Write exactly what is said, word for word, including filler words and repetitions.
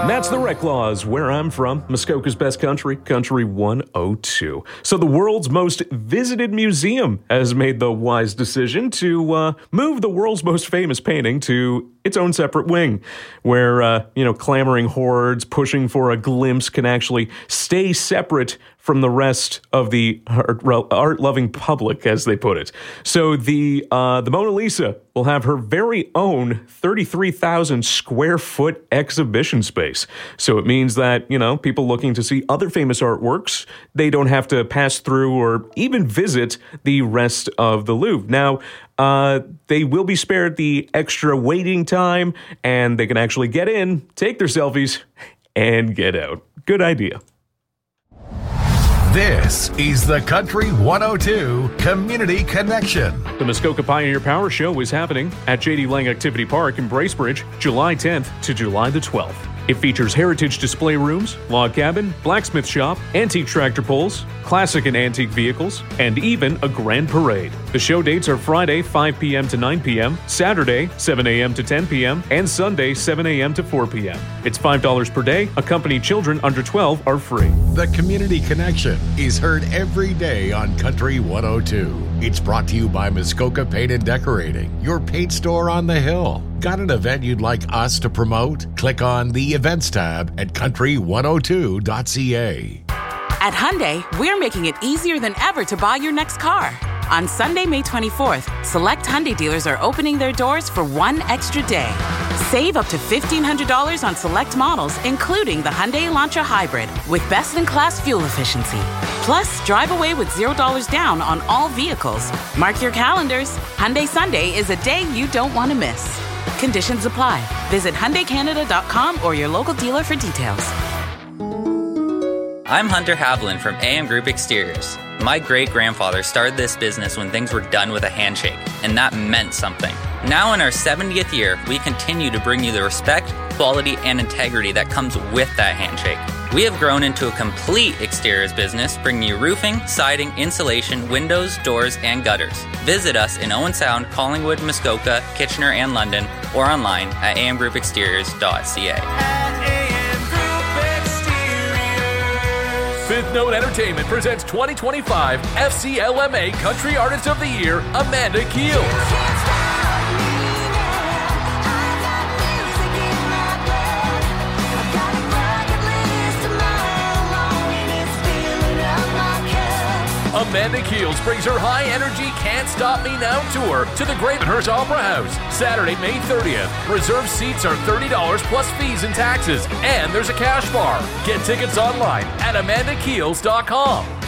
And that's the Reclaws, where I'm from, Muskoka's best country, Country one oh two. So the world's most visited museum has made the wise decision to uh, move the world's most famous painting to its own separate wing, where, uh, you know, clamoring hordes pushing for a glimpse can actually stay separate from the rest of the art-loving public, as they put it. So the uh, the Mona Lisa will have her very own thirty-three thousand square foot exhibition space. So it means that, you know, people looking to see other famous artworks, they don't have to pass through or even visit the rest of the Louvre. Now, uh, they will be spared the extra waiting time, and they can actually get in, take their selfies, and get out. Good idea. This is the Country one oh two Community Connection. The Muskoka Pioneer Power Show is happening at J D Lang Activity Park in Bracebridge, July tenth to July the twelfth. It features heritage display rooms, log cabin, blacksmith shop, antique tractor pulls, classic and antique vehicles, and even a grand parade. The show dates are Friday, five p.m. to nine p.m., Saturday, seven a.m. to ten p.m., and Sunday, seven a.m. to four p.m. It's five dollars per day. Accompanied children under twelve are free. The Community Connection is heard every day on Country one oh two. It's brought to you by Muskoka Paint and Decorating, your paint store on the hill. Got an event you'd like us to promote? Click on the Events tab at country one oh two dot c a. At Hyundai, we're making it easier than ever to buy your next car. On Sunday, May twenty-fourth, select Hyundai dealers are opening their doors for one extra day. Save up to fifteen hundred dollars on select models, including the Hyundai Elantra Hybrid, with best-in-class fuel efficiency. Plus, drive away with zero dollars down on all vehicles. Mark your calendars. Hyundai Sunday is a day you don't want to miss. Conditions apply. Visit Hyundai Canada dot com or your local dealer for details. I'm Hunter Havlin from A M Group Exteriors. My great-grandfather started this business when things were done with a handshake, and that meant something. Now in our seventieth year, we continue to bring you the respect, quality, and integrity that comes with that handshake. We have grown into a complete exteriors business, bringing you roofing, siding, insulation, windows, doors, and gutters. Visit us in Owen Sound, Collingwood, Muskoka, Kitchener, and London, or online at a m group exteriors dot c a. Fifth Note Entertainment presents twenty twenty-five F C L M A Country Artist of the Year, Amanda Keels. Amanda Keels brings her high-energy Can't Stop Me Now tour to the Gravenhurst Opera House, Saturday, May thirtieth. Reserved seats are thirty dollars plus fees and taxes, and there's a cash bar. Get tickets online at amanda keels dot com.